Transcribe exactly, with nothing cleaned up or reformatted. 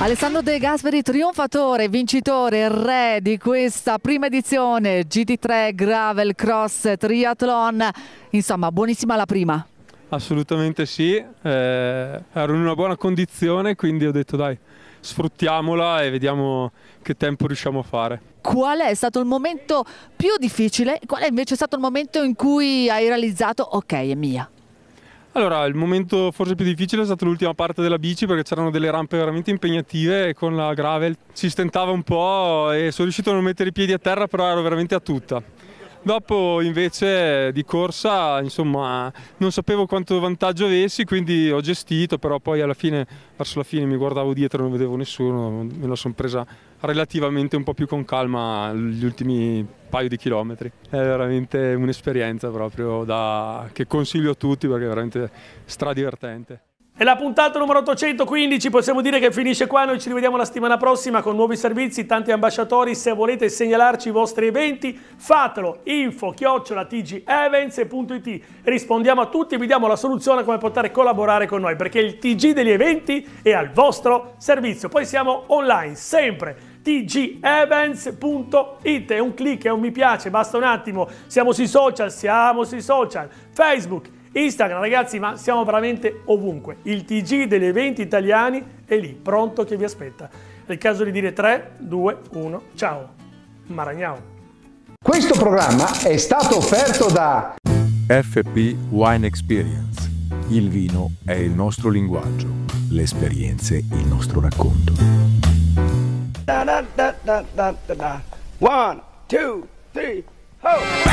Alessandro De Gasperi, trionfatore, vincitore, re di questa prima edizione G T tre Gravel Cross Triathlon. Insomma, buonissima la prima. Assolutamente sì, eh, ero in una buona condizione, quindi ho detto dai, sfruttiamola e vediamo che tempo riusciamo a fare. Qual è stato il momento più difficile? Qual è invece stato il momento in cui hai realizzato ok, è mia? Allora, il momento forse più difficile è stata l'ultima parte della bici, perché c'erano delle rampe veramente impegnative e con la gravel si stentava un po' e sono riuscito a non mettere i piedi a terra, però ero veramente a tutta. Dopo invece di corsa, insomma, non sapevo quanto vantaggio avessi, quindi ho gestito, però poi alla fine, verso la fine mi guardavo dietro, non vedevo nessuno, me la sono presa relativamente un po' più con calma gli ultimi paio di chilometri. È veramente un'esperienza proprio da... che consiglio a tutti perché è veramente stradivertente. E la puntata numero ottocentoquindici possiamo dire che finisce qua, noi ci rivediamo la settimana prossima con nuovi servizi, tanti ambasciatori. Se volete segnalarci i vostri eventi fatelo, info chiocciola t g events punto it, rispondiamo a tutti e vi diamo la soluzione come poter collaborare con noi, perché il T G degli eventi è al vostro servizio. Poi siamo online sempre, t g events punto it, è un click, è un mi piace, basta un attimo. Siamo sui social, siamo sui social, Facebook, Instagram, ragazzi, ma siamo veramente ovunque. Il T G degli eventi italiani è lì, pronto che vi aspetta. È il caso di dire tre, due, uno, ciao. Maragnao. Questo programma è stato offerto da F P Wine Experience. Il vino è il nostro linguaggio, le esperienze il nostro racconto. Da, da, da, da, da, da. One, two, three, ho!